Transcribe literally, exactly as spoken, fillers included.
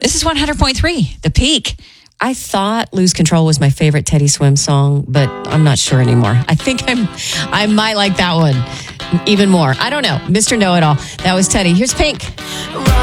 This is one hundred point three, The Peak. I thought Lose Control was my favorite Teddy Swim song, but I'm not sure anymore. I think I'm, I might like that one even more. I don't know. Mister Know-It-All. That was Teddy. Here's Pink.